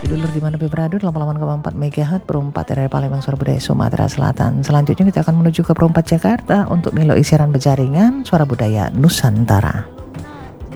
Dulur di mana beradu 88,4 MHz Pro 4 dari Palembang Suara Budaya Sumatera Selatan. Selanjutnya kita akan menuju ke Pro 4 Jakarta untuk Milo Isiran Berjaringan Suara Budaya Nusantara.